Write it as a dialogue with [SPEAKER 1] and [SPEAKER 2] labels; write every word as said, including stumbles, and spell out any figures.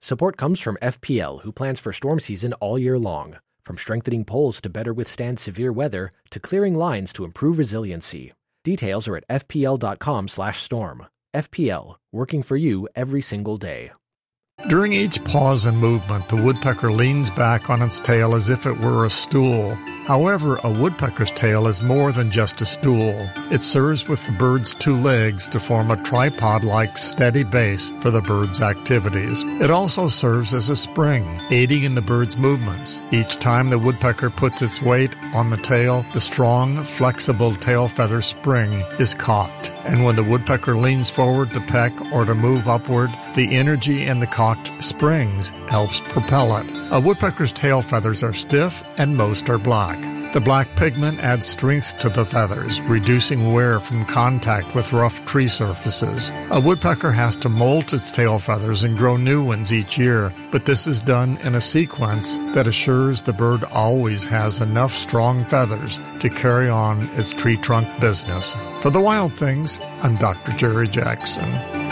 [SPEAKER 1] Support comes from F P L, who plans for storm season all year long. From strengthening poles to better withstand severe weather, to clearing lines to improve resiliency. Details are at f p l dot com slash storm. F P L, working for you every single day.
[SPEAKER 2] During each pause in movement, the woodpecker leans back on its tail as if it were a stool. However, a woodpecker's tail is more than just a stool. It serves with the bird's two legs to form a tripod-like steady base for the bird's activities. It also serves as a spring, aiding in the bird's movements. Each time the woodpecker puts its weight on the tail, the strong, flexible tail feather spring is cocked. And when the woodpecker leans forward to peck or to move upward, the energy in the cocked springs helps propel it. A woodpecker's tail feathers are stiff and most are black. The black pigment adds strength to the feathers, reducing wear from contact with rough tree surfaces. A woodpecker has to molt its tail feathers and grow new ones each year, but this is done in a sequence that assures the bird always has enough strong feathers to carry on its tree trunk business. For the Wild Things, I'm Doctor Jerry Jackson.